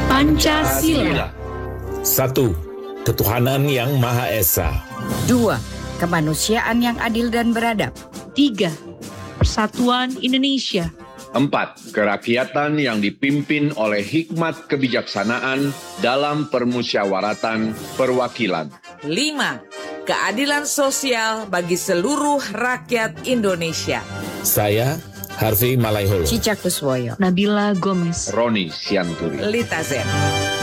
Pancasila. 1. Ketuhanan yang Maha Esa. 2. Kemanusiaan yang adil dan beradab. 3. Persatuan Indonesia. 4. Kerakyatan yang dipimpin oleh hikmat kebijaksanaan dalam permusyawaratan perwakilan. 5. Keadilan sosial bagi seluruh rakyat Indonesia. Saya, Harvey Malaiholo. Cica Kuswoyo. Nabila Gomez. Roni Sianturi. Lita Zen.